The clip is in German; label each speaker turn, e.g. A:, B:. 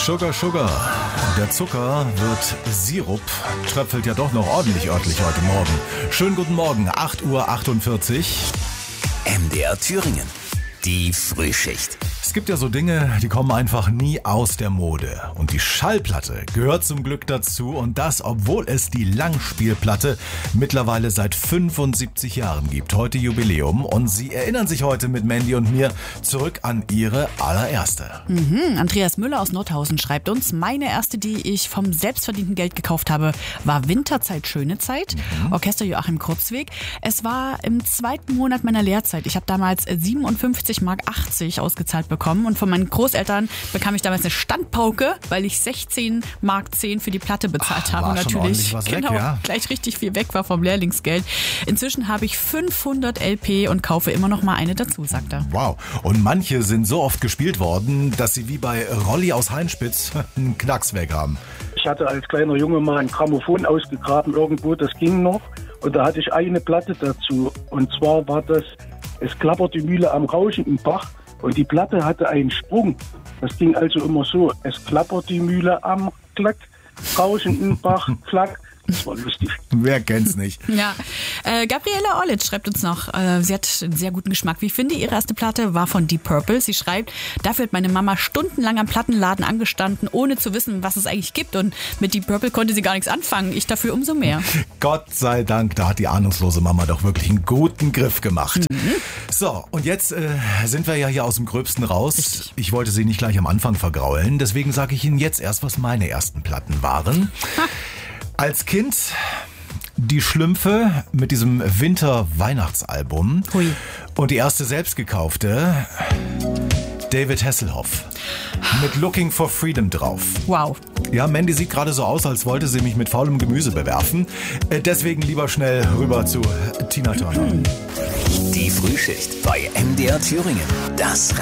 A: Sugar, Sugar. Der Zucker wird Sirup. Tröpfelt ja doch noch ordentlich örtlich heute Morgen. Schönen guten Morgen, 8:48 Uhr.
B: MDR Thüringen. Die Frühschicht.
A: Es gibt ja so Dinge, die kommen einfach nie aus der Mode. Und die Schallplatte gehört zum Glück dazu. Und das, obwohl es die Langspielplatte mittlerweile seit 75 Jahren gibt. Heute Jubiläum. Und Sie erinnern sich heute mit Mandy und mir zurück an Ihre allererste.
C: Andreas Müller aus Nordhausen schreibt uns, meine erste, die ich vom selbstverdienten Geld gekauft habe, war Winterzeit, schöne Zeit. Orchester Joachim Kurzweg. Es war im 2. Monat meiner Lehrzeit. Ich habe damals 57,80 Mark ausgezahlt bekommen und von meinen Großeltern bekam ich damals eine Standpauke, weil ich 16,10 Mark für die Platte bezahlt habe und natürlich
A: was weg, ja?
C: Gleich richtig viel weg war vom Lehrlingsgeld. Inzwischen habe ich 500 LP und kaufe immer noch mal eine dazu, sagt er.
A: Wow. Und manche sind so oft gespielt worden, dass sie wie bei Rolli aus Heinspitz einen Knacks weg haben.
D: Ich hatte als kleiner Junge mal ein Grammophon ausgegraben irgendwo, das ging noch. Und da hatte ich eine Platte dazu. Und zwar war das Es klappert die Mühle am rauschenden Bach. Und die Platte hatte einen Sprung. Das ging also immer so. Es klappert die Mühle am Klack, rauschenden Bach, Klack. Das war lustig.
A: Wer kennt's nicht?
C: Ja, Gabriela Orlitz schreibt uns noch, sie hat einen sehr guten Geschmack. Wie ich finde, ihre erste Platte war von Deep Purple. Sie schreibt, dafür hat meine Mama stundenlang am Plattenladen angestanden, ohne zu wissen, was es eigentlich gibt. Und mit Deep Purple konnte sie gar nichts anfangen. Ich dafür umso mehr.
A: Gott sei Dank, da hat die ahnungslose Mama doch wirklich einen guten Griff gemacht. So, und jetzt sind wir ja hier aus dem Gröbsten raus.
C: Richtig.
A: Ich wollte Sie nicht gleich am Anfang vergraulen. Deswegen sage ich Ihnen jetzt erst, was meine ersten Platten waren. Als Kind die Schlümpfe mit diesem Winter-Weihnachtsalbum.
C: Hui.
A: Und die erste selbst gekaufte, David Hasselhoff, mit Looking for Freedom drauf.
C: Wow.
A: Ja, Mandy sieht gerade so aus, als wollte sie mich mit faulem Gemüse bewerfen. Deswegen lieber schnell rüber zu Tina Turner.
B: Die Frühschicht bei MDR Thüringen. Das